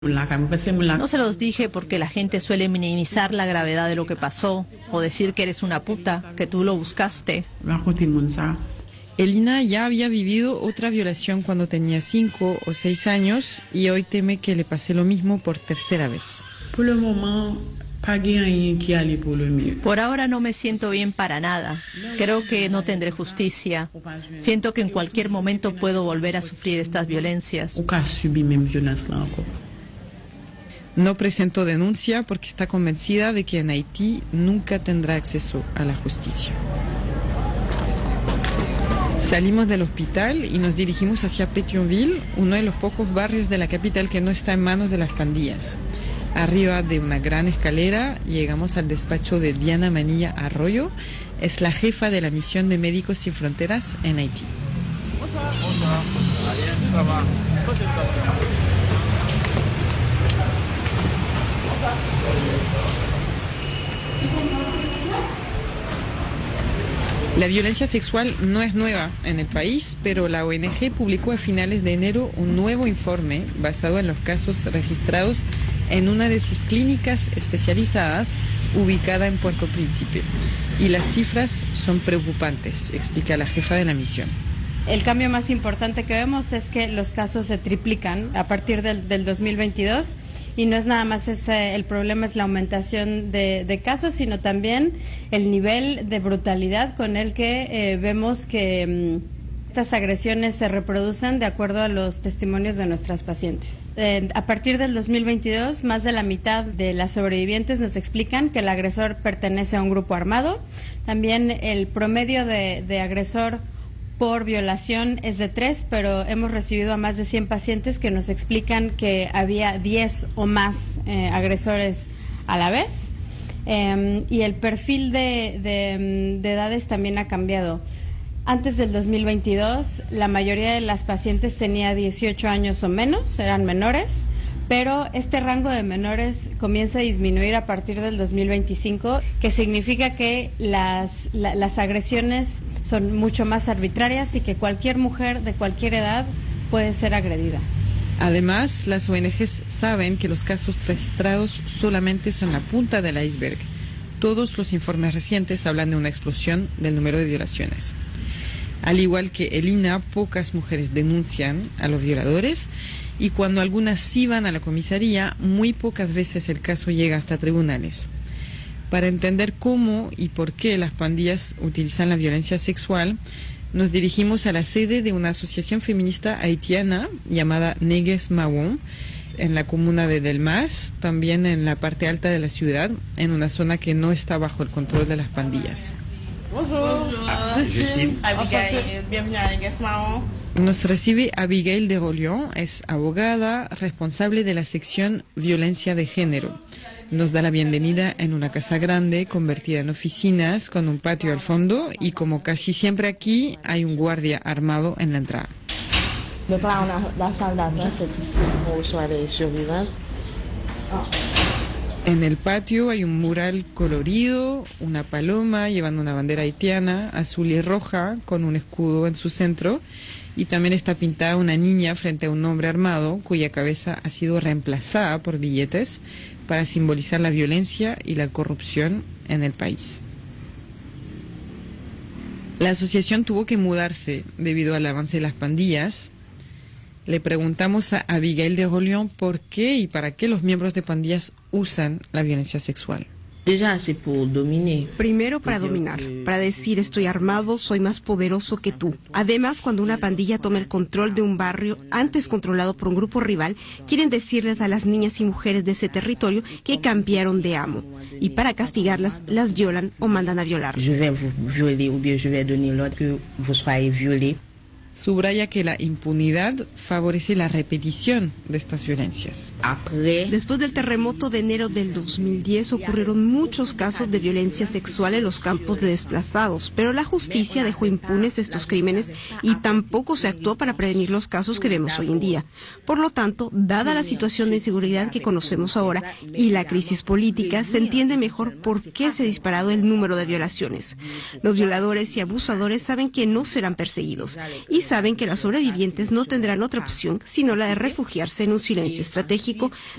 No se los dije porque la gente suele minimizar la gravedad de lo que pasó o decir que eres una puta, que tú lo buscaste. Elina ya había vivido otra violación cuando tenía 5 o 6 años y hoy teme que le pase lo mismo por tercera vez. Por ahora no me siento bien para nada. Creo que no tendré justicia. Siento que en cualquier momento puedo volver a sufrir estas violencias. No presentó denuncia porque está convencida de que en Haití nunca tendrá acceso a la justicia. Salimos del hospital y nos dirigimos hacia Pétionville, uno de los pocos barrios de la capital que no está en manos de las pandillas. Arriba de una gran escalera llegamos al despacho de Diana Manilla Arroyo, es la jefa de la misión de Médicos Sin Fronteras en Haití. La violencia sexual no es nueva en el país, pero la ONG publicó a finales de enero un nuevo informe basado en los casos registrados en una de sus clínicas especializadas ubicada en Puerto Príncipe. Y las cifras son preocupantes, explica la jefa de la misión. El cambio más importante que vemos es que los casos se triplican a partir del 2022 y no es nada más el problema es la aumentación de casos, sino también el nivel de brutalidad con el que vemos que estas agresiones se reproducen de acuerdo a los testimonios de nuestras pacientes. A partir del 2022, más de la mitad de las sobrevivientes nos explican que el agresor pertenece a un grupo armado. También el promedio de agresor por violación es de 3, pero hemos recibido a más de 100 pacientes que nos explican que había 10 o más agresores a la vez. Y el perfil de edades también ha cambiado. Antes del 2022, la mayoría de las pacientes tenía 18 años o menos, eran menores, pero este rango de menores comienza a disminuir a partir del 2025, que significa que las agresiones son mucho más arbitrarias y que cualquier mujer de cualquier edad puede ser agredida. Además, las ONGs saben que los casos registrados solamente son la punta del iceberg. Todos los informes recientes hablan de una explosión del número de violaciones. Al igual que Elina, pocas mujeres denuncian a los violadores y cuando algunas sí van a la comisaría, muy pocas veces el caso llega hasta tribunales. Para entender cómo y por qué las pandillas utilizan la violencia sexual, nos dirigimos a la sede de una asociación feminista haitiana llamada Negues Mawon, en la comuna de Delmas, también en la parte alta de la ciudad, en una zona que no está bajo el control de las pandillas. Abigail, bienvenue a Negues Mawon. Nos recibe Abigail de Rollion, es abogada responsable de la sección Violencia de Género. Nos da la bienvenida en una casa grande convertida en oficinas con un patio al fondo y como casi siempre aquí hay un guardia armado en la entrada. En el patio hay un mural colorido, una paloma llevando una bandera haitiana azul y roja con un escudo en su centro. Y también está pintada una niña frente a un hombre armado cuya cabeza ha sido reemplazada por billetes para simbolizar la violencia y la corrupción en el país. La asociación tuvo que mudarse debido al avance de las pandillas. Le preguntamos a Abigail de Rollion por qué y para qué los miembros de pandillas usan la violencia sexual. Primero para dominar, para decir estoy armado, soy más poderoso que tú. Además, cuando una pandilla toma el control de un barrio antes controlado por un grupo rival, quieren decirles a las niñas y mujeres de ese territorio que cambiaron de amo. Y para castigarlas, las violan o mandan a violar. Subraya que la impunidad favorece la repetición de estas violencias. Después del terremoto de enero del 2010 ocurrieron muchos casos de violencia sexual en los campos de desplazados, pero la justicia dejó impunes estos crímenes y tampoco se actuó para prevenir los casos que vemos hoy en día. Por lo tanto, dada la situación de inseguridad que conocemos ahora y la crisis política, se entiende mejor por qué se ha disparado el número de violaciones. Los violadores y abusadores saben que no serán perseguidos y y saben que las sobrevivientes no tendrán otra opción sino la de refugiarse en un silencio estratégico